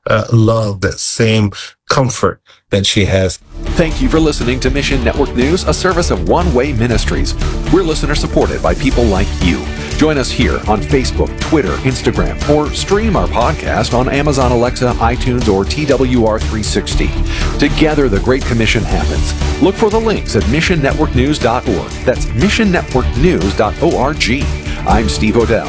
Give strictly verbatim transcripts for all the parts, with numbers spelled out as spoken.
uh, love, that same comfort that she has. Thank you for listening to Mission Network News, a service of One Way Ministries. We're listener supported by people like you. Join us here on Facebook, Twitter, Instagram, or stream our podcast on Amazon Alexa, iTunes, or T W R three sixty. Together, the Great Commission happens. Look for the links at mission network news dot org. That's mission network news dot org. I'm Steve Odell.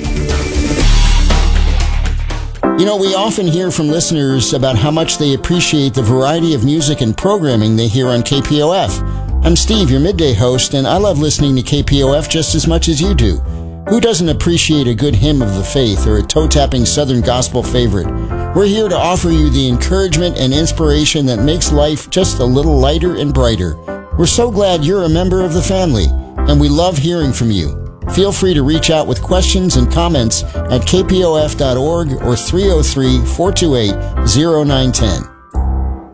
You know, we often hear from listeners about how much they appreciate the variety of music and programming they hear on K P O F. I'm Steve, your midday host, and I love listening to K P O F just as much as you do. Who doesn't appreciate a good hymn of the faith or a toe-tapping Southern gospel favorite? We're here to offer you the encouragement and inspiration that makes life just a little lighter and brighter. We're so glad you're a member of the family, and we love hearing from you. Feel free to reach out with questions and comments at k p o f dot org or three oh three, four two eight, oh nine one oh.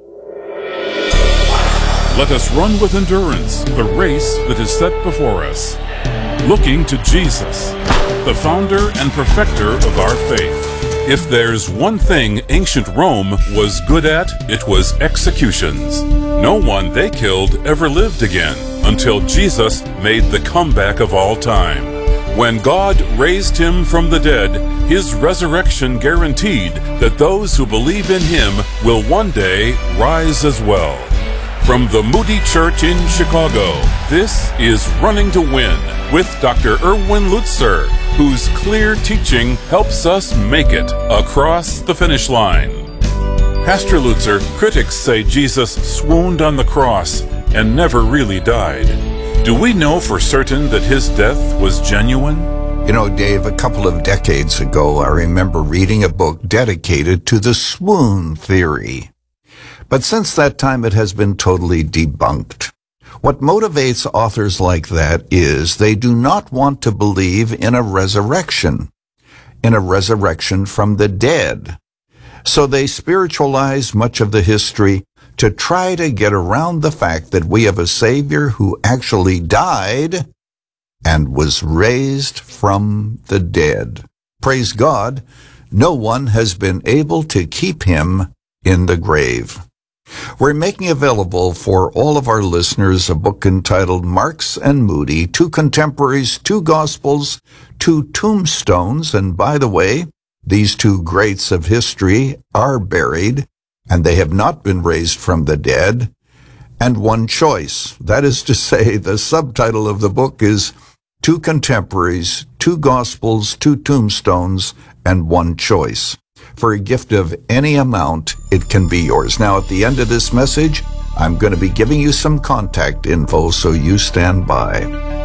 Let us run with endurance the race that is set before us, looking to Jesus, the founder and perfecter of our faith. If there's one thing ancient Rome was good at, it was executions. No one they killed ever lived again until Jesus made the comeback of all time. When God raised him from the dead, his resurrection guaranteed that those who believe in him will one day rise as well. From the Moody Church in Chicago, this is Running to Win with Doctor Erwin Lutzer, whose clear teaching helps us make it across the finish line. Pastor Lutzer, critics say Jesus swooned on the cross and never really died. Do we know for certain that his death was genuine? You know, Dave, a couple of decades ago, I remember reading a book dedicated to the swoon theory. But since that time, it has been totally debunked. What motivates authors like that is they do not want to believe in a resurrection, in a resurrection from the dead. So they spiritualize much of the history to try to get around the fact that we have a Savior who actually died and was raised from the dead. Praise God, no one has been able to keep him in the grave. We're making available for all of our listeners a book entitled Marks and Moody, Two Contemporaries, Two Gospels, Two Tombstones. And by the way, these two greats of history are buried, and they have not been raised from the dead. And one choice. That is to say, the subtitle of the book is Two Contemporaries, Two Gospels, Two Tombstones, and One Choice. For a gift of any amount, it can be yours. Now, at the end of this message, I'm going to be giving you some contact info, so you stand by.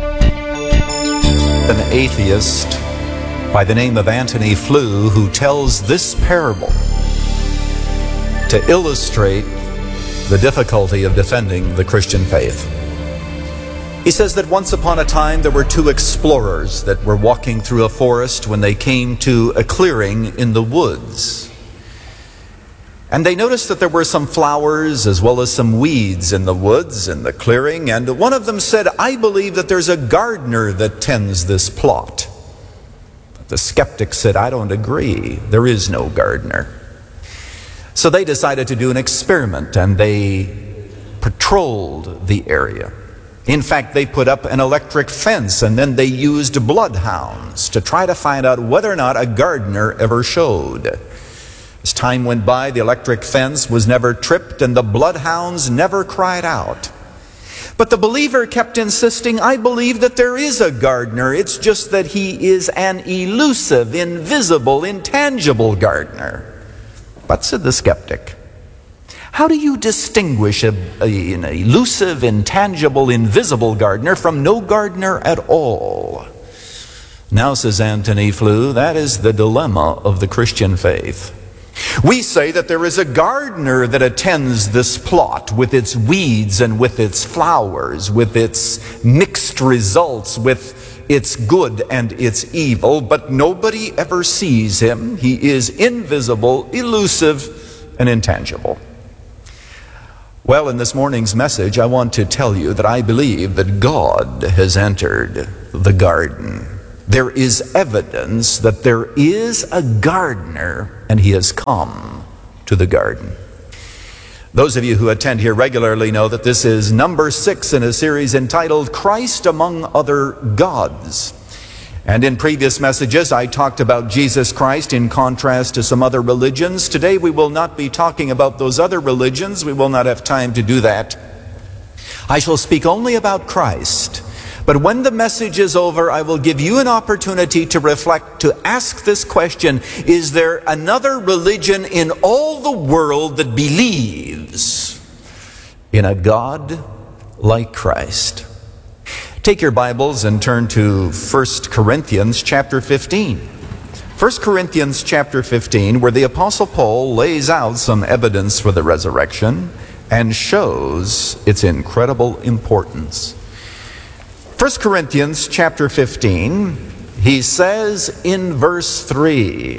An atheist by the name of Antony Flew, who tells this parable to illustrate the difficulty of defending the Christian faith. He says that once upon a time there were two explorers that were walking through a forest when they came to a clearing in the woods. And they noticed that there were some flowers as well as some weeds in the woods in the clearing, and one of them said, "I believe that there's a gardener that tends this plot." But the skeptic said, "I don't agree. There is no gardener." So they decided to do an experiment, and they patrolled the area. In fact, they put up an electric fence, and then they used bloodhounds to try to find out whether or not a gardener ever showed. As time went by, the electric fence was never tripped, and the bloodhounds never cried out. But the believer kept insisting, "I believe that there is a gardener. It's just that he is an elusive, invisible, intangible gardener." But, said the skeptic, how do you distinguish a, a, an elusive, intangible, invisible gardener from no gardener at all? Now, says Antony Flew, that is the dilemma of the Christian faith. We say that there is a gardener that attends this plot with its weeds and with its flowers, with its mixed results, with its good and its evil, but nobody ever sees him. He is invisible, elusive, and intangible. Well, in this morning's message, I want to tell you that I believe that God has entered the garden. There is evidence that there is a gardener, and he has come. to the garden. Those of you who attend here regularly know that this is number six in a series entitled Christ Among Other Gods. And in previous messages, I talked about Jesus Christ in contrast to some other religions. Today, we will not be talking about those other religions. We will not have time to do that. I shall speak only about Christ. But when the message is over, I will give you an opportunity to reflect, to ask this question: is there another religion in all the world that believes in a God like Christ? Take your Bibles and turn to First Corinthians chapter fifteen. First Corinthians chapter fifteen, where the Apostle Paul lays out some evidence for the resurrection and shows its incredible importance. First Corinthians chapter fifteen, he says in verse three,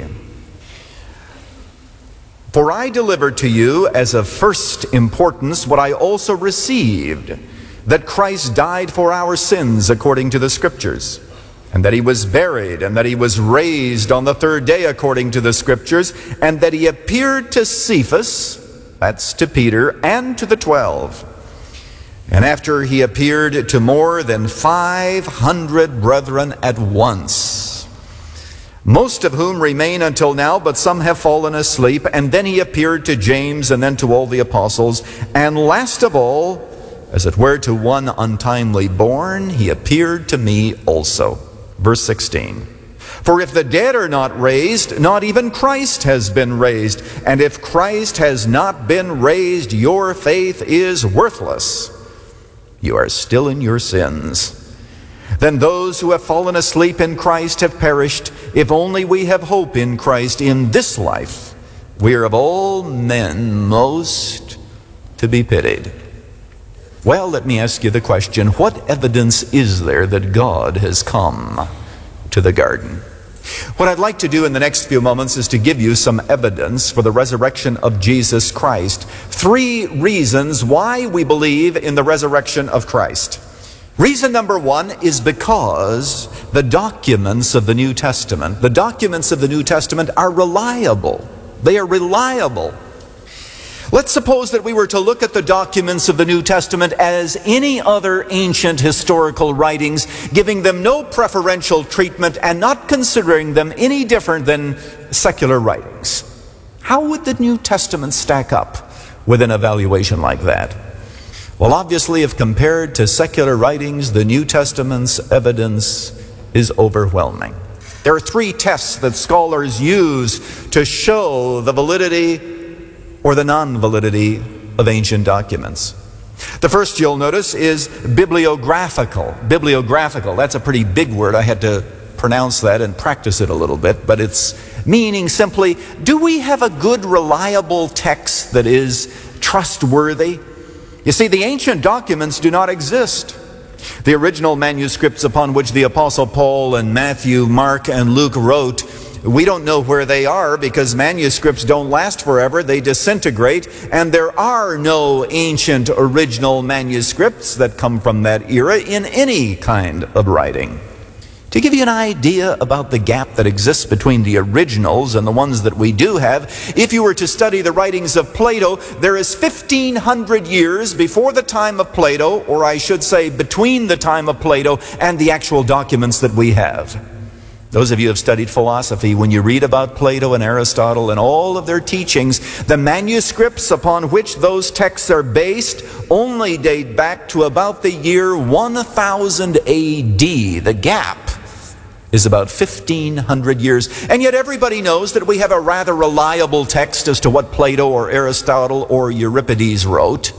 "For I delivered to you as of first importance what I also received, that Christ died for our sins according to the Scriptures, and that he was buried, and that he was raised on the third day according to the Scriptures, and that he appeared to Cephas," that's to Peter, "and to the twelve. And after he appeared to more than five hundred brethren at once, most of whom remain until now, but some have fallen asleep. And then he appeared to James, and then to all the apostles. And last of all, as it were to one untimely born, he appeared to me also." Verse sixteen. "For if the dead are not raised, not even Christ has been raised. And if Christ has not been raised, your faith is worthless. You are still in your sins. Then those who have fallen asleep in Christ have perished. If only we have hope in Christ in this life, we are of all men most to be pitied." Well, let me ask you the question: what evidence is there that God has come to the garden? What I'd like to do in the next few moments is to give you some evidence for the resurrection of Jesus Christ. Three reasons why we believe in the resurrection of Christ. Reason number one is because the documents of the New Testament, the documents of the New Testament are reliable. They are reliable. Let's suppose that we were to look at the documents of the New Testament as any other ancient historical writings, giving them no preferential treatment and not considering them any different than secular writings. How would the New Testament stack up with an evaluation like that? Well, obviously, if compared to secular writings, the New Testament's evidence is overwhelming. There are three tests that scholars use to show the validity or the non-validity of ancient documents. The first, you'll notice, is bibliographical. Bibliographical, that's a pretty big word. I had to pronounce that and practice it a little bit, but it's meaning simply, do we have a good, reliable text that is trustworthy? You see, the ancient documents do not exist. The original manuscripts upon which the Apostle Paul and Matthew, Mark, and Luke wrote, we don't know where they are because manuscripts don't last forever. They disintegrate, and there are no ancient original manuscripts that come from that era in any kind of writing. To give you an idea about the gap that exists between the originals and the ones that we do have, if you were to study the writings of Plato, there is fifteen hundred years before the time of Plato, or I should say between the time of Plato and the actual documents that we have. Those of you who have studied philosophy, when you read about Plato and Aristotle and all of their teachings, the manuscripts upon which those texts are based only date back to about the year one thousand A D. The gap is about fifteen hundred years. And yet everybody knows that we have a rather reliable text as to what Plato or Aristotle or Euripides wrote.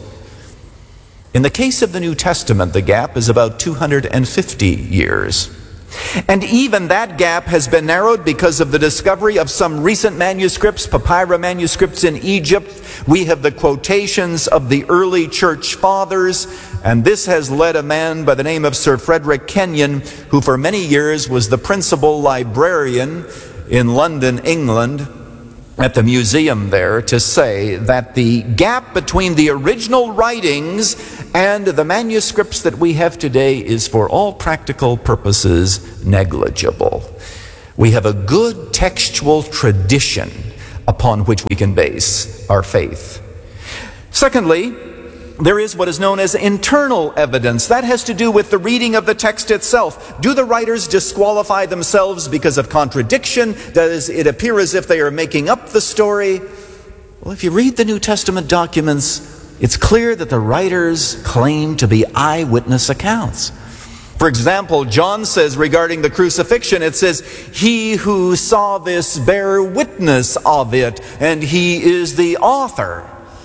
In the case of the New Testament, the gap is about two hundred fifty years. And even that gap has been narrowed because of the discovery of some recent manuscripts, papyrus manuscripts in Egypt. We have the quotations of the early church fathers, and this has led a man by the name of Sir Frederick Kenyon, who for many years was the principal librarian in London, England, at the museum there, to say that the gap between the original writings and the manuscripts that we have today is for all practical purposes negligible. We have a good textual tradition, a upon which we can base our faith. Secondly, there is what is known as internal evidence. That has to do with the reading of the text itself. Do the writers disqualify themselves because of contradiction? Does it appear as if they are making up the story? Well, if you read the New Testament documents, it's clear that the writers claim to be eyewitness accounts. For example, John says regarding the crucifixion, it says, "He who saw this bare witness of it, and he is the author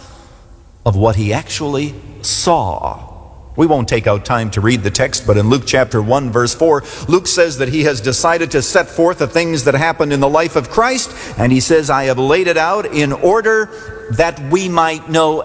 of what he actually saw." We won't take out time to read the text, but in Luke chapter one, verse four, Luke says that he has decided to set forth the things that happened in the life of Christ, and he says, "I have laid it out in order that we might know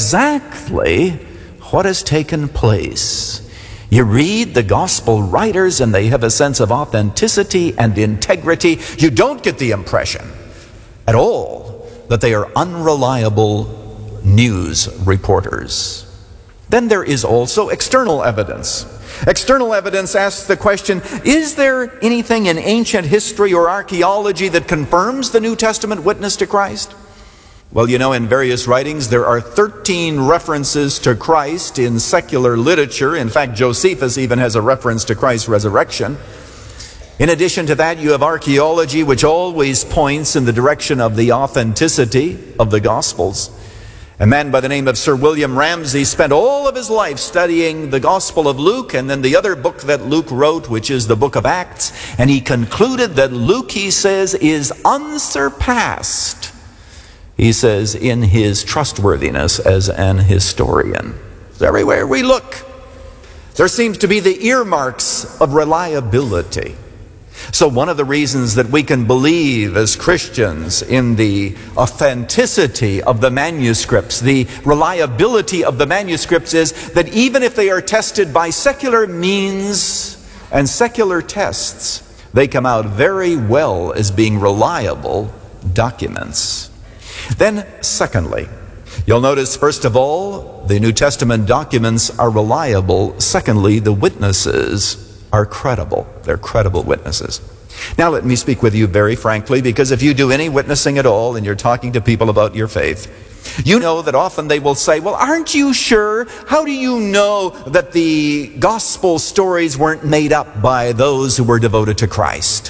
exactly what has taken place." You read the gospel writers and they have a sense of authenticity and integrity. You don't get the impression at all that they are unreliable news reporters. Then there is also external evidence. External evidence asks the question, is there anything in ancient history or archaeology that confirms the New Testament witness to Christ? Well, you know, in various writings, there are thirteen references to Christ in secular literature. In fact, Josephus even has a reference to Christ's resurrection. In addition to that, you have archaeology, which always points in the direction of the authenticity of the Gospels. A man by the name of Sir William Ramsay spent all of his life studying the Gospel of Luke and then the other book that Luke wrote, which is the book of Acts. And he concluded that Luke, he says, is unsurpassed, he says, in his trustworthiness as an historian. Everywhere we look, there seems to be the earmarks of reliability. So one of the reasons that we can believe as Christians in the authenticity of the manuscripts, the reliability of the manuscripts, is that even if they are tested by secular means and secular tests, they come out very well as being reliable documents. Then, secondly, you'll notice, first of all, the New Testament documents are reliable. Secondly, the witnesses are credible. They're credible witnesses. Now let me speak with you very frankly, because if you do any witnessing at all and you're talking to people about your faith, you know that often they will say, well, aren't you sure? How do you know that the gospel stories weren't made up by those who were devoted to Christ?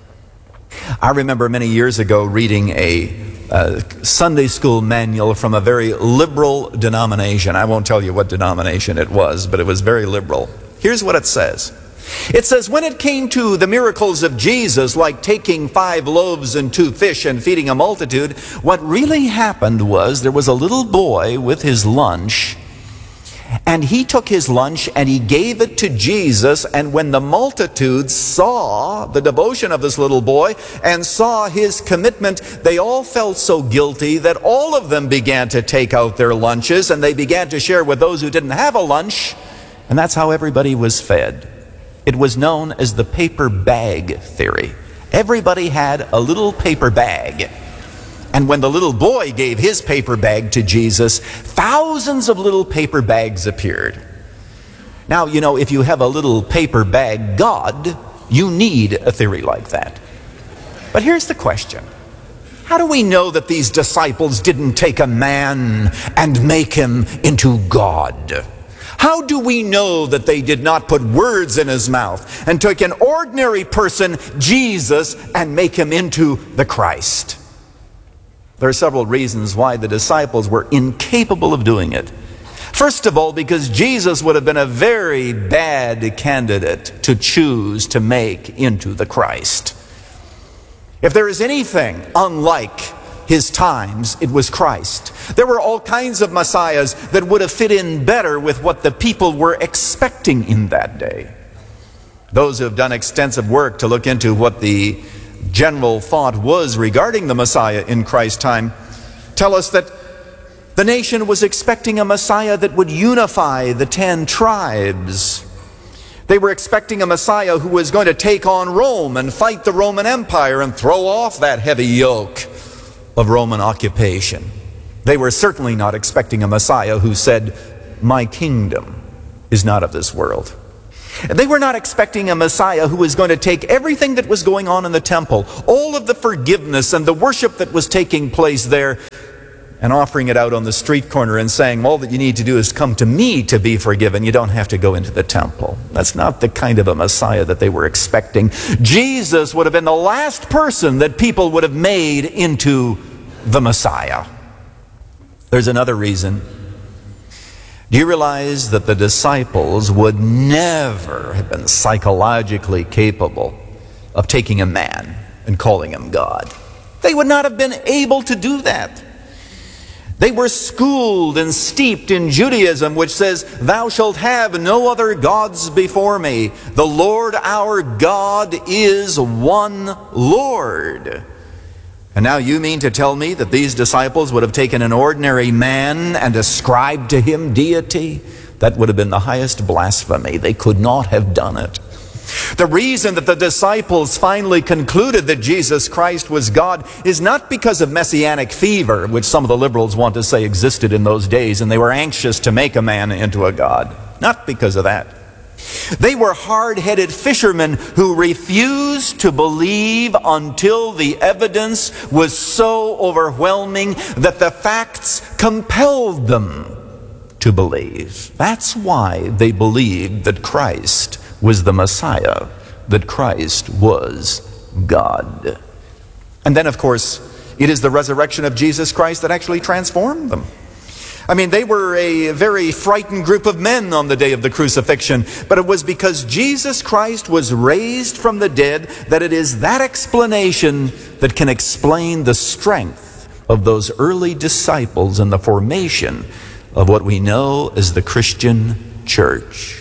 I remember many years ago reading a uh, Sunday school manual from a very liberal denomination. I won't tell you what denomination it was, but it was very liberal. Here's what it says. It says, when it came to the miracles of Jesus, like taking five loaves and two fish and feeding a multitude, what really happened was there was a little boy with his lunch, and he took his lunch and he gave it to Jesus, and when the multitude saw the devotion of this little boy and saw his commitment, they all felt so guilty that all of them began to take out their lunches and they began to share with those who didn't have a lunch, and that's how everybody was fed. It was known as the paper bag theory. Everybody had a little paper bag. And when the little boy gave his paper bag to Jesus, thousands of little paper bags appeared. Now, you know, if you have a little paper bag God, you need a theory like that. But here's the question. How do we know that these disciples didn't take a man and make him into God? How do we know that they did not put words in his mouth and took an ordinary person, Jesus, and make him into the Christ? There are several reasons why the disciples were incapable of doing it. First of all, because Jesus would have been a very bad candidate to choose to make into the Christ. If there is anything unlike his times, it was Christ. There were all kinds of messiahs that would have fit in better with what the people were expecting in that day. Those who have done extensive work to look into what the general thought was regarding the Messiah in Christ's time tell us that the nation was expecting a Messiah that would unify the ten tribes. They were expecting a Messiah who was going to take on Rome and fight the Roman Empire and throw off that heavy yoke of Roman occupation. They were certainly not expecting a Messiah who said, my kingdom is not of this world. They were not expecting a Messiah who was going to take everything that was going on in the temple, all of the forgiveness and the worship that was taking place there, and offering it out on the street corner and saying, all that you need to do is come to me to be forgiven. You don't have to go into the temple. That's not the kind of a Messiah that they were expecting. Jesus would have been the last person that people would have made into the Messiah. There's another reason. Do you realize that the disciples would never have been psychologically capable of taking a man and calling him God? They would not have been able to do that. They were schooled and steeped in Judaism, which says, thou shalt have no other gods before me. The Lord our God is one Lord. And now you mean to tell me that these disciples would have taken an ordinary man and ascribed to him deity? That would have been the highest blasphemy. They could not have done it. The reason that the disciples finally concluded that Jesus Christ was God is not because of messianic fever, which some of the liberals want to say existed in those days, and they were anxious to make a man into a god. Not because of that. They were hard-headed fishermen who refused to believe until the evidence was so overwhelming that the facts compelled them to believe. That's why they believed that Christ was the Messiah, that Christ was God. And then, of course, it is the resurrection of Jesus Christ that actually transformed them. I mean, they were a very frightened group of men on the day of the crucifixion, but it was because Jesus Christ was raised from the dead that it is that explanation that can explain the strength of those early disciples and the formation of what we know as the Christian church.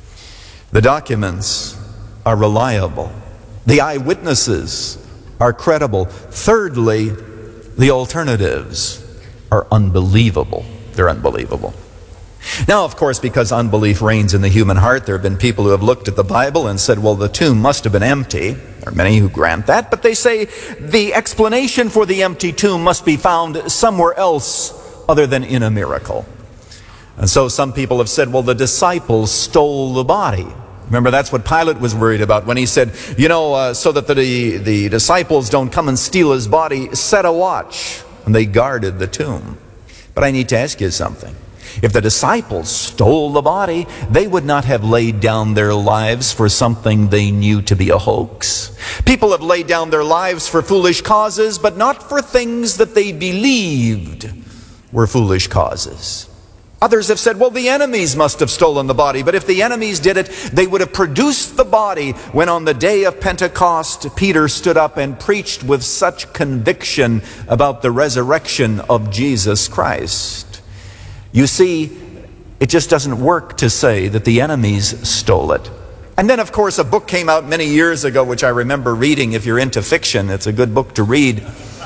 The documents are reliable. The eyewitnesses are credible. Thirdly, the alternatives are unbelievable. They're unbelievable. Now, of course, because unbelief reigns in the human heart, there have been people who have looked at the Bible and said, well, the tomb must have been empty. There are many who grant that, but they say the explanation for the empty tomb must be found somewhere else other than in a miracle. And so some people have said, well, the disciples stole the body. Remember, that's what Pilate was worried about when he said, you know, uh, so that the, the disciples don't come and steal his body, set a watch. And they guarded the tomb. But I need to ask you something. If the disciples stole the body, they would not have laid down their lives for something they knew to be a hoax. People have laid down their lives for foolish causes, but not for things that they believed were foolish causes. Others have said, well, the enemies must have stolen the body, but if the enemies did it, they would have produced the body when on the day of Pentecost, Peter stood up and preached with such conviction about the resurrection of Jesus Christ. You see, it just doesn't work to say that the enemies stole it. And then, of course, a book came out many years ago, which I remember reading. If you're into fiction, it's a good book to read.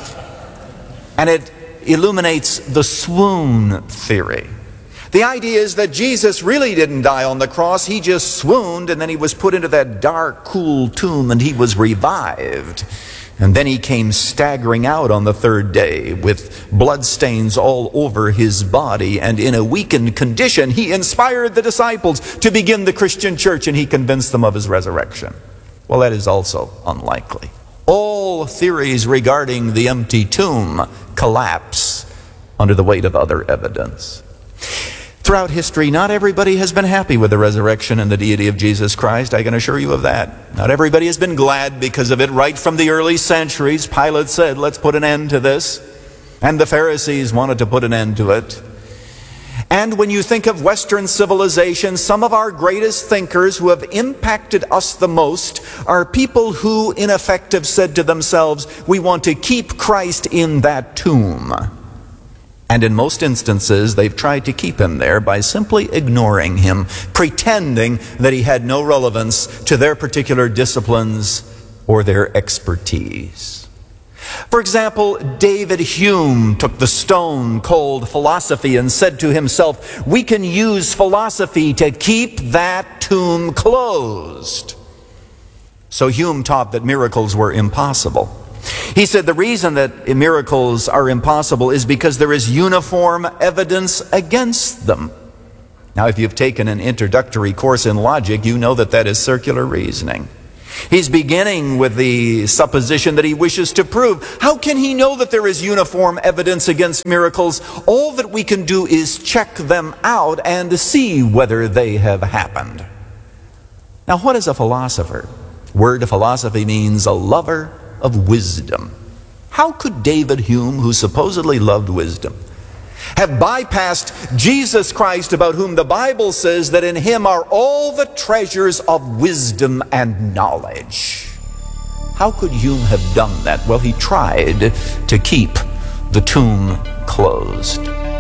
And it illuminates the swoon theory. The idea is that Jesus really didn't die on the cross. He just swooned, and then he was put into that dark, cool tomb, and he was revived. And then he came staggering out on the third day with bloodstains all over his body. And in a weakened condition, he inspired the disciples to begin the Christian church, and he convinced them of his resurrection. Well, that is also unlikely. All theories regarding the empty tomb collapse under the weight of other evidence. Throughout history, not everybody has been happy with the resurrection and the deity of Jesus Christ. I can assure you of that. Not everybody has been glad because of it. Right from the early centuries, Pilate said, let's put an end to this. And the Pharisees wanted to put an end to it. And when you think of Western civilization, some of our greatest thinkers who have impacted us the most are people who, in effect, have said to themselves, we want to keep Christ in that tomb. And in most instances, they've tried to keep him there by simply ignoring him, pretending that he had no relevance to their particular disciplines or their expertise. For example, David Hume took the stone cold philosophy and said to himself, we can use philosophy to keep that tomb closed. So Hume taught that miracles were impossible. He said the reason that miracles are impossible is because there is uniform evidence against them. Now, if you've taken an introductory course in logic, you know that that is circular reasoning. He's beginning with the supposition that he wishes to prove. How can he know that there is uniform evidence against miracles? All that we can do is check them out and see whether they have happened. Now, what is a philosopher? Word philosophy means a lover of wisdom. How could David Hume, who supposedly loved wisdom, have bypassed Jesus Christ, about whom the Bible says that in him are all the treasures of wisdom and knowledge? How could Hume have done that? Well, he tried to keep the tomb closed.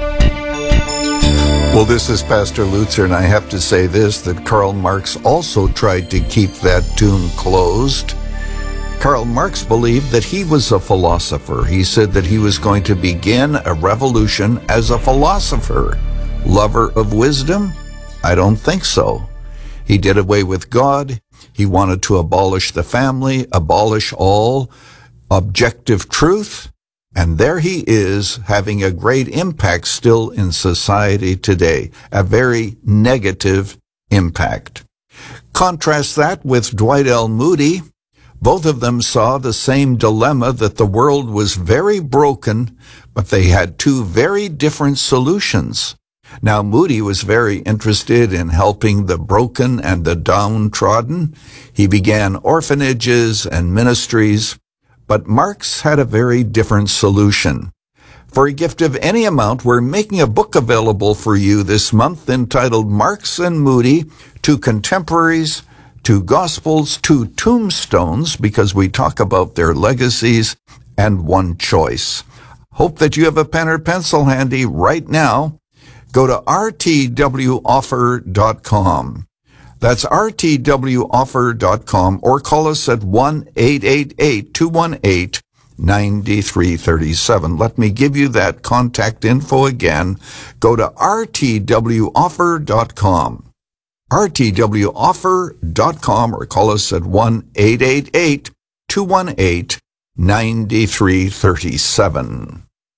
Well, this is Pastor Lutzer, and I have to say this, that Karl Marx also tried to keep that tomb closed. Karl Marx believed that he was a philosopher. He said that he was going to begin a revolution as a philosopher. Lover of wisdom? I don't think so. He did away with God. He wanted to abolish the family, abolish all objective truth. And there he is, having a great impact still in society today, a very negative impact. Contrast that with Dwight L. Moody. Both of them saw the same dilemma, that the world was very broken, but they had two very different solutions. Now, Moody was very interested in helping the broken and the downtrodden. He began orphanages and ministries, but Marx had a very different solution. For a gift of any amount, we're making a book available for you this month entitled Marx and Moody, Two Contemporaries, Two Gospels, Two Tombstones, because we talk about their legacies, and one choice. Hope that you have a pen or pencil handy right now. Go to r t w offer dot com. That's r t w offer dot com, or call us at one eight eight eight, two one eight, nine three three seven. Let me give you that contact info again. Go to r t w offer dot com. r t w offer dot com, or call us at one eight eight eight, two one eight, nine three three seven.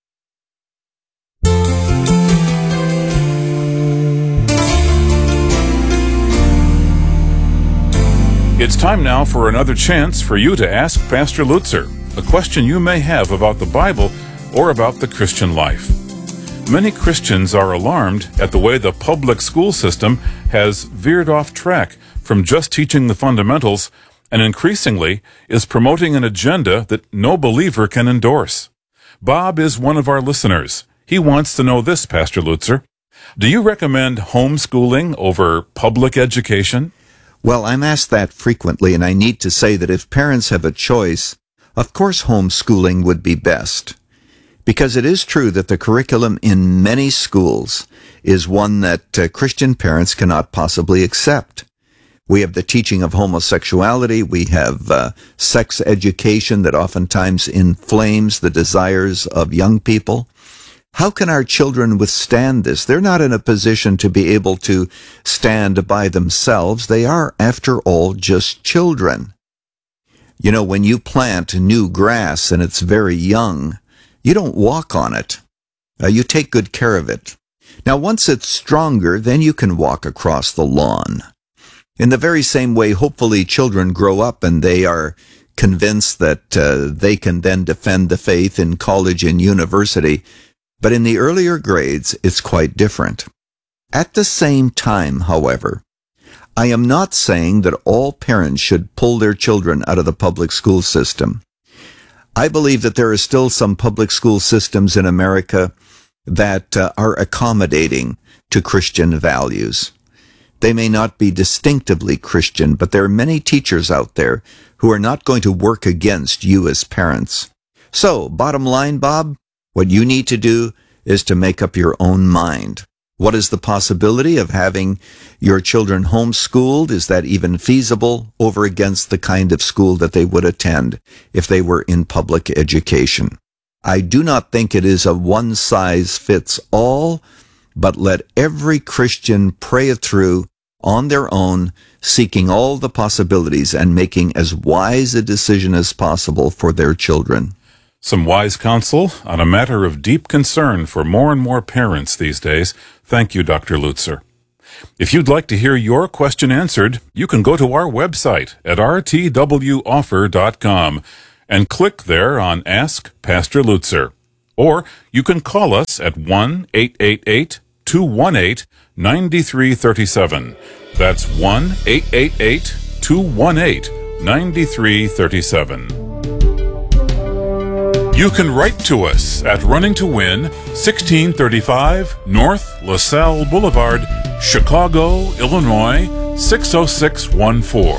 It's time now for another chance for you to ask Pastor Lutzer a question you may have about the Bible or about the Christian life. Many Christians are alarmed at the way the public school system has veered off track from just teaching the fundamentals and increasingly is promoting an agenda that no believer can endorse. Bob is one of our listeners. He wants to know this, Pastor Lutzer. Do you recommend homeschooling over public education? Well, I'm asked that frequently, and I need to say that if parents have a choice, of course homeschooling would be best. Because it is true that the curriculum in many schools is one that uh, Christian parents cannot possibly accept. We have the teaching of homosexuality. We have uh, sex education that oftentimes inflames the desires of young people. How can our children withstand this? They're not in a position to be able to stand by themselves. They are, after all, just children. You know, when you plant new grass and it's very young, you don't walk on it. Uh, you take good care of it. Now, once it's stronger, then you can walk across the lawn. In the very same way, hopefully children grow up and they are convinced that uh, they can then defend the faith in college and university. But in the earlier grades, it's quite different. At the same time, however, I am not saying that all parents should pull their children out of the public school system. I believe that there are still some public school systems in America that uh, are accommodating to Christian values. They may not be distinctively Christian, but there are many teachers out there who are not going to work against you as parents. So, bottom line, Bob, what you need to do is to make up your own mind. What is the possibility of having your children homeschooled? Is that even feasible over against the kind of school that they would attend if they were in public education? I do not think it is a one-size-fits-all, but let every Christian pray it through on their own, seeking all the possibilities and making as wise a decision as possible for their children. Some wise counsel on a matter of deep concern for more and more parents these days. Thank you, Doctor Lutzer. If you'd like to hear your question answered, you can go to our website at r t w offer dot com and click there on Ask Pastor Lutzer. Or you can call us at one eight eight eight, two one eight, nine three three seven. That's one eight eight eight, two one eight, nine three three seven. You can write to us at Running to Win, sixteen thirty-five North LaSalle Boulevard, Chicago, Illinois, six oh six one four.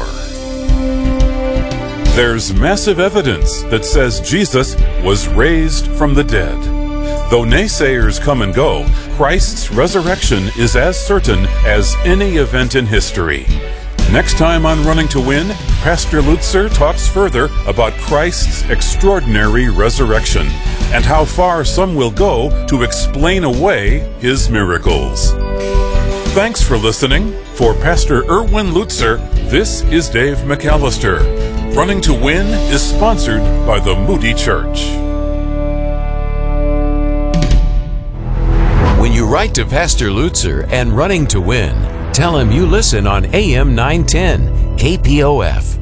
There's massive evidence that says Jesus was raised from the dead. Though naysayers come and go, Christ's resurrection is as certain as any event in history. Next time on Running to Win, Pastor Lutzer talks further about Christ's extraordinary resurrection and how far some will go to explain away his miracles. Thanks for listening. For Pastor Erwin Lutzer, this is Dave McAllister. Running to Win is sponsored by the Moody Church. When you write to Pastor Lutzer and Running to Win, tell him you listen on A M nine ten K P O F.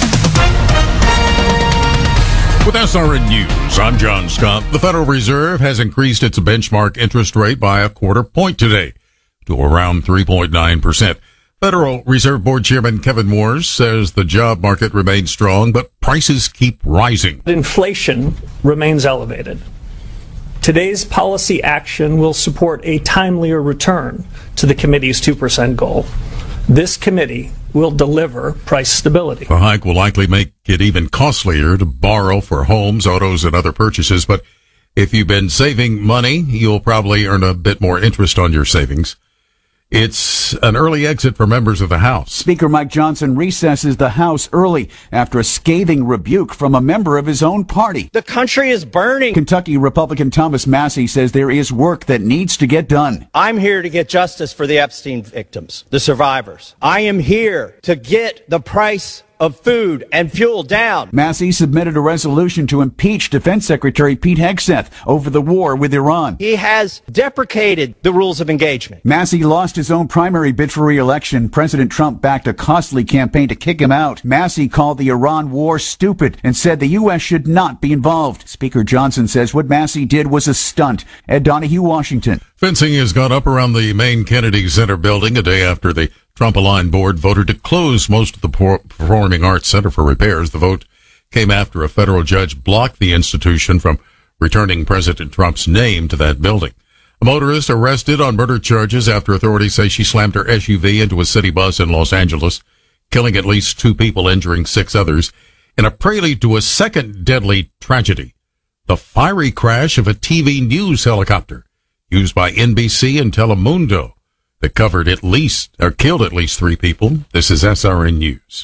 With S R N News, I'm John Scott. The Federal Reserve has increased its benchmark interest rate by a quarter point today to around three point nine percent. Federal Reserve Board Chairman Kevin Moores says the job market remains strong, but prices keep rising. Inflation remains elevated. Today's policy action will support a timelier return to the committee's two percent goal. This committee will deliver price stability. The hike will likely make it even costlier to borrow for homes, autos, and other purchases, but if you've been saving money, you'll probably earn a bit more interest on your savings. It's an early exit for members of the House. Speaker Mike Johnson recesses the House early after a scathing rebuke from a member of his own party. The country is burning. Kentucky Republican Thomas Massie says there is work that needs to get done. I'm here to get justice for the Epstein victims, the survivors. I am here to get the price of food and fuel down. Massie submitted a resolution to impeach Defense Secretary Pete Hegseth over the war with Iran. He has deprecated the rules of engagement. Massie lost his own primary bid for re-election. President Trump backed a costly campaign to kick him out. Massie called the Iran war stupid and said the U S should not be involved. Speaker Johnson says what Massie did was a stunt. Ed Donahue, Washington. Fencing has gone up around the main Kennedy Center building a day after the Trump-aligned board voted to close most of the Performing Arts Center for repairs. The vote came after a federal judge blocked the institution from returning President Trump's name to that building. A motorist arrested on murder charges after authorities say she slammed her S U V into a city bus in Los Angeles, killing at least two people, injuring six others, in a prelude to a second deadly tragedy, the fiery crash of a T V news helicopter used by N B C and Telemundo that covered at least, or killed at least three people. This is S R N News.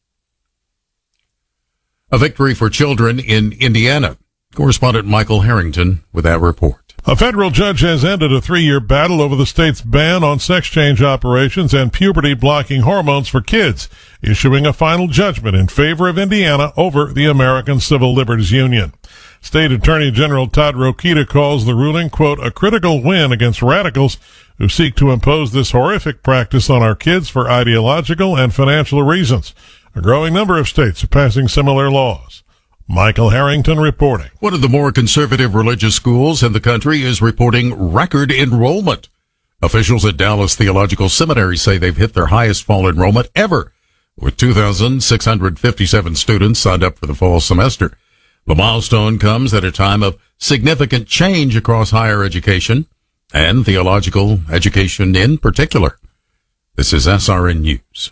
A victory for children in Indiana. Correspondent Michael Harrington with that report. A federal judge has ended a three-year battle over the state's ban on sex change operations and puberty-blocking hormones for kids, issuing a final judgment in favor of Indiana over the American Civil Liberties Union. State Attorney General Todd Rokita calls the ruling, quote, a critical win against radicals who seek to impose this horrific practice on our kids for ideological and financial reasons. A growing number of states are passing similar laws. Michael Harrington reporting. One of the more conservative religious schools in the country is reporting record enrollment. Officials at Dallas Theological Seminary say they've hit their highest fall enrollment ever, with two thousand six hundred fifty-seven students signed up for the fall semester. The milestone comes at a time of significant change across higher education and theological education in particular. This is S R N News.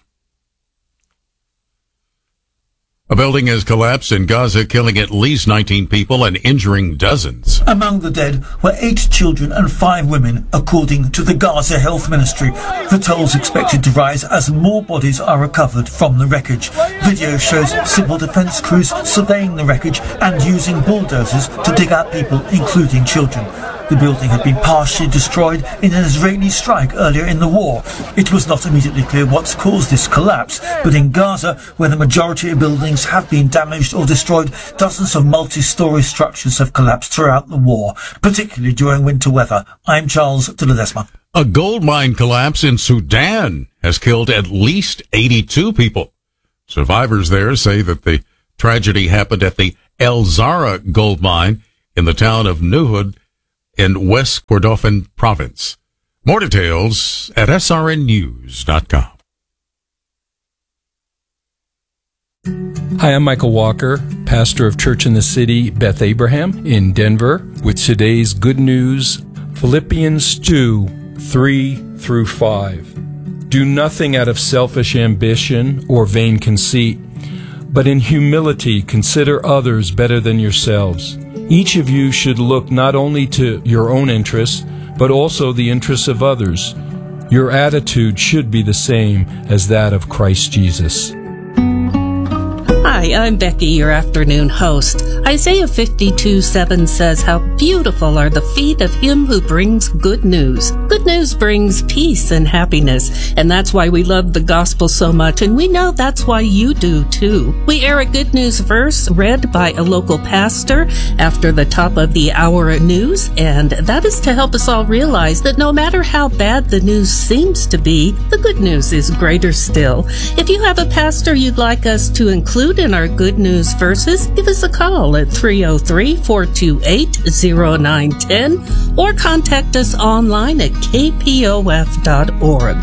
A building has collapsed in Gaza, killing at least nineteen people and injuring dozens. Among the dead were eight children and five women, according to the Gaza Health Ministry. The toll's expected to rise as more bodies are recovered from the wreckage. Video shows civil defense crews surveying the wreckage and using bulldozers to dig out people, including children. The building had been partially destroyed in an Israeli strike earlier in the war. It was not immediately clear what's caused this collapse, but in Gaza, where the majority of buildings have been damaged or destroyed, dozens of multi-storey structures have collapsed throughout the war, particularly during winter weather. I'm Charles de Ledesma. A gold mine collapse in Sudan has killed at least eighty-two people. Survivors there say that the tragedy happened at the El Zara gold mine in the town of Nuhud in West Kordofan province. More details at S R N news dot com. Hi, I'm Michael Walker, pastor of Church in the City, Beth Abraham in Denver, with today's good news, Philippians two, three through five. Do nothing out of selfish ambition or vain conceit, but in humility consider others better than yourselves. Each of you should look not only to your own interests, but also the interests of others. Your attitude should be the same as that of Christ Jesus. Hi, I'm Becky, your afternoon host. Isaiah fifty-two seven says, "How beautiful are the feet of him who brings good news." Good news brings peace and happiness, and that's why we love the gospel so much, and we know that's why you do too. We air a good news verse read by a local pastor after the top of the hour news, and that is to help us all realize that no matter how bad the news seems to be, the good news is greater still. If you have a pastor you'd like us to include in our good news verses, give us a call at three oh three, four two eight, oh nine one oh or contact us online at k p o f dot org.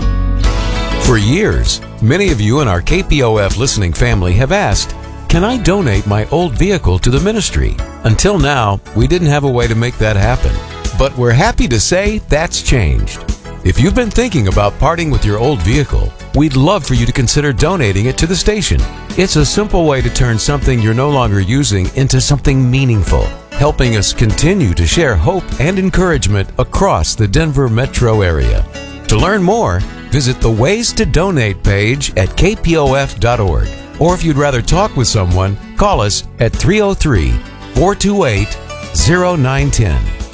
For years, many of you in our K P O F listening family have asked, can I donate my old vehicle to the ministry? Until now, we didn't have a way to make that happen. But we're happy to say that's changed. If you've been thinking about parting with your old vehicle, we'd love for you to consider donating it to the station. It's a simple way to turn something you're no longer using into something meaningful, helping us continue to share hope and encouragement across the Denver metro area. To learn more, visit the Ways to Donate page at k p o f dot org. Or if you'd rather talk with someone, call us at three oh three, four two eight, oh nine one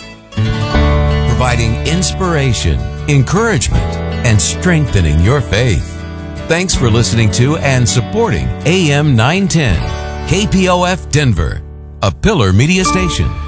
oh. Providing inspiration, encouragement, and strengthening your faith. Thanks for listening to and supporting A M nine ten, K P O F Denver, a Pillar Media station.